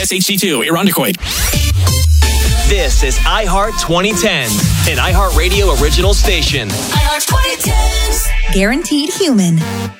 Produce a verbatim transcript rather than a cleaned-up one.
X H D two, Irondequoit. This is iHeart twenty tens, an iHeartRadio original station. iHeart twenty tens. Guaranteed human.